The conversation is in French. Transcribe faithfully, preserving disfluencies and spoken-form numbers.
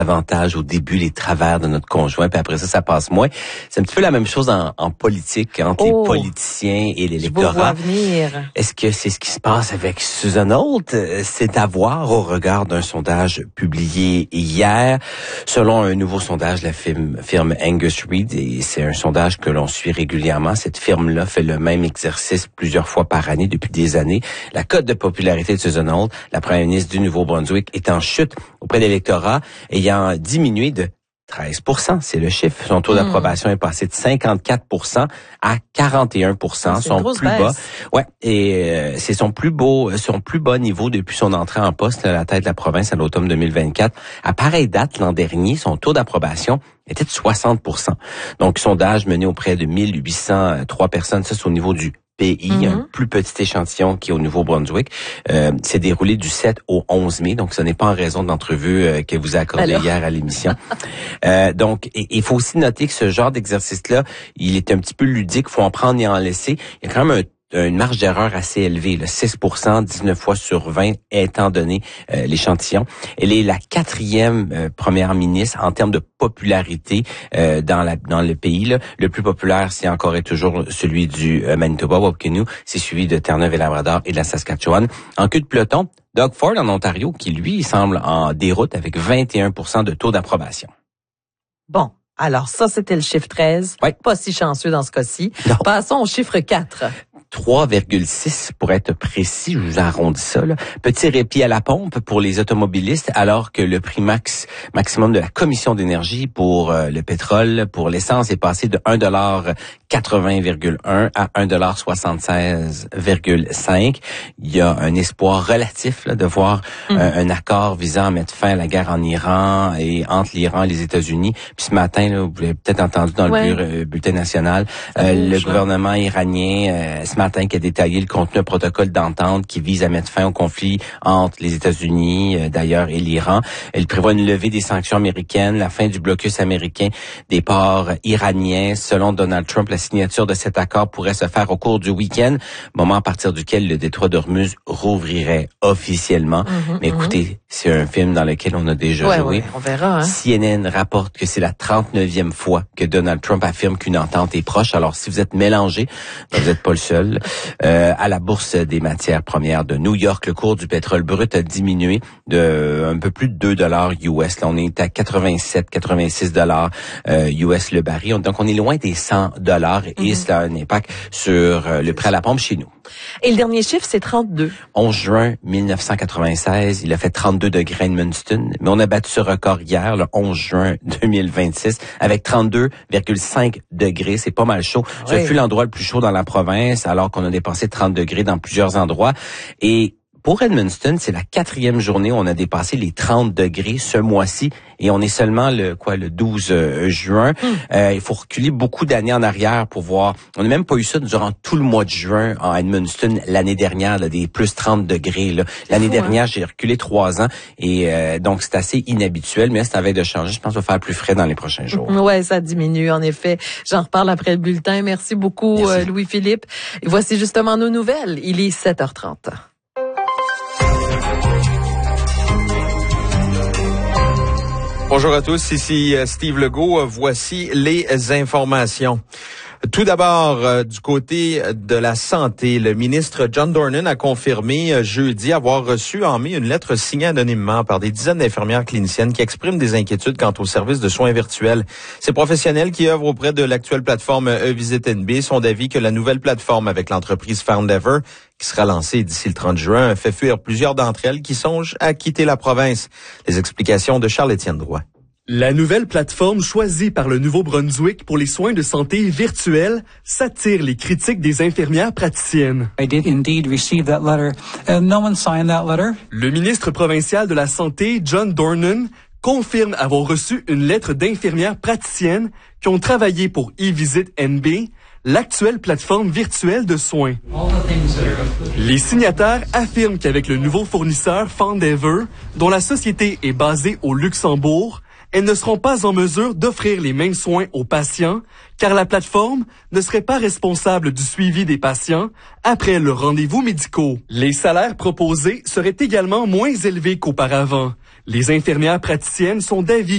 davantage au début les travers de notre conjoint, puis après ça, ça passe moins. C'est un petit peu la même chose en, en politique, entre oh, les politiciens et l'électorat. Est-ce que c'est ce qui se passe avec Susan Holt? C'est à voir au regard d'un sondage publié hier. Selon un nouveau sondage de la firme, firme Angus Reid, et c'est un sondage que l'on suit régulièrement, cette firme-là fait le même exercice plusieurs fois par année depuis des années. La cote de popularité de Susan Holt, la première ministre du Nouveau-Brunswick, est en chute auprès de l'électorat, ayant diminué de treize pour cent, c'est le chiffre. Son taux mmh. d'approbation est passé de cinquante-quatre pour cent à quarante et un pour cent, c'est son plus baisse. bas. Ouais, et euh, c'est son plus beau, son plus bas niveau depuis son entrée en poste à la tête de la province à l'automne deux mille vingt-quatre. À pareille date l'an dernier, son taux d'approbation était de soixante pour cent. Donc, sondage mené auprès de mille huit cent trois personnes, ça c'est au niveau du pays, mm-hmm. un plus petit échantillon qui est au Nouveau-Brunswick, euh, s'est déroulé du sept au onze mai, donc ce n'est pas en raison de l'entrevue euh, que vous accordez Alors. hier à l'émission. euh, donc, il faut aussi noter que ce genre d'exercice-là, il est un petit peu ludique, il faut en prendre et en laisser. Il y a quand même un une marge d'erreur assez élevée, le six pour cent, dix-neuf fois sur vingt, étant donné euh, l'échantillon. Elle est la quatrième euh, première ministre en termes de popularité euh, dans la dans le pays. Là. Le plus populaire, c'est encore et toujours celui du euh, Manitoba, Wapkinou. C'est suivi de Terre-Neuve et Labrador et de la Saskatchewan. En queue de peloton, Doug Ford en Ontario, qui lui semble en déroute avec vingt et un pour cent de taux d'approbation. Bon. Alors ça, c'était le chiffre treize. Oui. Pas si chanceux dans ce cas-ci. Non. Passons au chiffre quatre. trois virgule six pour être précis, je vous arrondis ça. Là. Petit répit à la pompe pour les automobilistes, alors que le prix max maximum de la Commission d'énergie pour euh, le pétrole, pour l'essence, est passé de un dollar quatre-vingts virgule un à un dollar soixante-seize virgule cinq. Il y a un espoir relatif là, de voir mmh. euh, un accord visant à mettre fin à la guerre en Iran et entre l'Iran et les États-Unis. Puis ce matin, là, vous l'avez peut-être entendu dans ouais. le bu- bulletin national, euh, le gouvernement iranien euh, ce matin qui a détaillé le contenu d'un protocole d'entente qui vise à mettre fin au conflit entre les États-Unis, euh, d'ailleurs, et l'Iran. Il prévoit une levée des sanctions américaines, la fin du blocus américain des ports iraniens. Selon Donald Trump, la signature de cet accord pourrait se faire au cours du week-end, moment à partir duquel le détroit d'Ormuz rouvrirait officiellement. Mm-hmm, Mais écoutez, mm-hmm. c'est un film dans lequel on a déjà ouais, joué. Ouais, on verra. Hein? C N N rapporte que c'est la trente-neuvième fois que Donald Trump affirme qu'une entente est proche. Alors, si vous êtes mélangé, ben, vous n'êtes pas le seul. Euh, à la bourse des matières premières de New York, le cours du pétrole brut a diminué de un peu plus de deux dollars U S. Là, on est à quatre-vingt-sept, quatre-vingt-six dollars euh, U S le baril. Donc, on est loin des cent dollars et mm-hmm. cela a un impact sur euh, le prix à la pompe chez nous. Et le dernier chiffre, c'est trente-deux. onze juin mille neuf cent quatre-vingt-seize, il a fait trente-deux degrés à Edmundston, mais on a battu ce record hier, le onze juin deux mille vingt-six, avec trente-deux virgule cinq degrés. C'est pas mal chaud. Ce oui. fut l'endroit le plus chaud dans la province, alors qu'on a dépassé trente degrés dans plusieurs endroits. Et pour Edmundston, c'est la quatrième journée où on a dépassé les trente degrés ce mois-ci et on est seulement le quoi le douze juin. Mm. Euh, il faut reculer beaucoup d'années en arrière pour voir. On n'a même pas eu ça durant tout le mois de juin en Edmundston l'année dernière, là, des plus trente degrés. Là. L'année fou, dernière, hein? J'ai reculé trois ans et euh, donc c'est assez inhabituel, mais c'est en veille de changer. Je pense qu'on va faire plus frais dans les prochains jours. Ouais, ça diminue en effet. J'en reparle après le bulletin. Merci beaucoup, Merci. Euh, Louis-Philippe. Et voici justement nos nouvelles. Il est sept heures trente. Bonjour à tous, ici Steve Legault. Voici les informations. Tout d'abord, euh, du côté de la santé, le ministre John Dornan a confirmé euh, jeudi avoir reçu en mai une lettre signée anonymement par des dizaines d'infirmières cliniciennes qui expriment des inquiétudes quant au service de soins virtuels. Ces professionnels qui œuvrent auprès de l'actuelle plateforme eVisit N B sont d'avis que la nouvelle plateforme avec l'entreprise Foundever, qui sera lancée d'ici le trente juin, fait fuir plusieurs d'entre elles qui songent à quitter la province. Les explications de Charles-Étienne Drouin. La nouvelle plateforme choisie par le Nouveau-Brunswick pour les soins de santé virtuels s'attire les critiques des infirmières praticiennes. I did indeed receive that letter. Uh, no one signed that letter. Le ministre provincial de la Santé, John Dornan, confirme avoir reçu une lettre d'infirmières praticiennes qui ont travaillé pour eVisit N B, l'actuelle plateforme virtuelle de soins. Les signataires affirment qu'avec le nouveau fournisseur Foundever, dont la société est basée au Luxembourg, elles ne seront pas en mesure d'offrir les mêmes soins aux patients, car la plateforme ne serait pas responsable du suivi des patients après leurs rendez-vous médicaux. Les salaires proposés seraient également moins élevés qu'auparavant. Les infirmières praticiennes sont d'avis